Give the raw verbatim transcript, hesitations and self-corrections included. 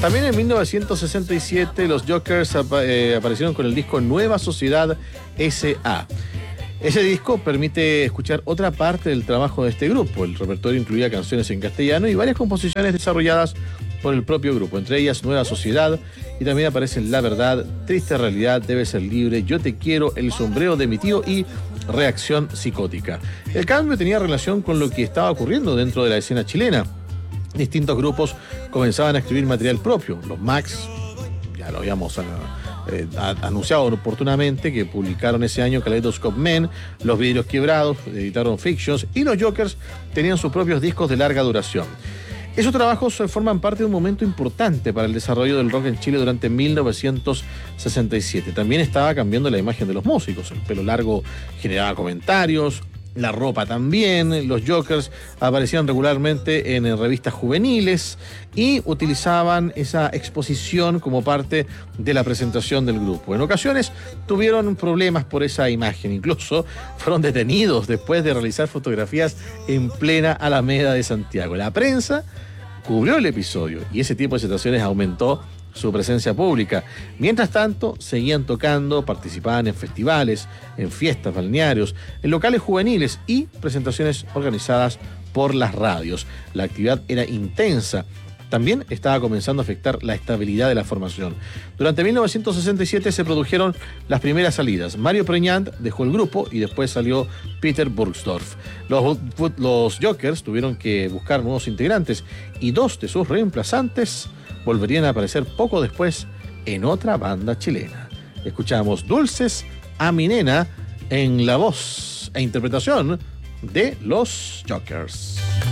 También en mil novecientos sesenta y siete los Jokers ap eh, aparecieron con el disco Nueva Sociedad S A Ese disco permite escuchar otra parte del trabajo de este grupo. El repertorio incluía canciones en castellano y varias composiciones desarrolladas por el propio grupo, entre ellas Nueva Sociedad, y también aparecen La Verdad, Triste Realidad, Debe Ser Libre, Yo Te Quiero, El Sombrero de Mi Tío y Reacción Psicótica. El cambio tenía relación con lo que estaba ocurriendo dentro de la escena chilena. Distintos grupos comenzaban a escribir material propio. Los Max, ya lo habíamos eh, anunciado oportunamente, que publicaron ese año Kaleidoscope Men, Los Vidrios Quebrados, editaron Fictions, y los Jokers tenían sus propios discos de larga duración. Esos trabajos forman parte de un momento importante para el desarrollo del rock en Chile durante mil novecientos sesenta y siete. También estaba cambiando la imagen de los músicos. El pelo largo generaba comentarios, la ropa también. Los Jokers aparecían regularmente en, en revistas juveniles y utilizaban esa exposición como parte de la presentación del grupo. En ocasiones tuvieron problemas por esa imagen, incluso fueron detenidos después de realizar fotografías en plena Alameda de Santiago. La prensa cubrió el episodio y ese tipo de situaciones aumentó su presencia pública. Mientras tanto, seguían tocando, participaban en festivales, en fiestas, balnearios, en locales juveniles y presentaciones organizadas por las radios. La actividad era intensa. También estaba comenzando a afectar la estabilidad de la formación. Durante mil novecientos sesenta y siete se produjeron las primeras salidas. Mario Preñant dejó el grupo y después salió Peter Burgsdorf. Los, los Jokers tuvieron que buscar nuevos integrantes y dos de sus reemplazantes volverían a aparecer poco después en otra banda chilena. Escuchamos Dulces a mi nena en la voz e interpretación de los Jokers.